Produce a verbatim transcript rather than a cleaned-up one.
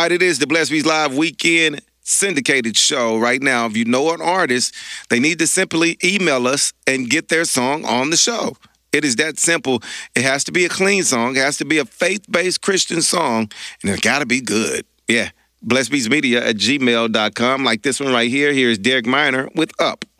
All right, it is the Blessed Beats Live Weekend syndicated show right now. If you know an artist, they need to simply email us and get their song on the show. It is that simple. It has to be a clean song. It has to be a faith-based Christian song, and it's got to be good. Yeah. blessed beats media at gmail dot com. Like this one right here. Here's Derek Minor with Up.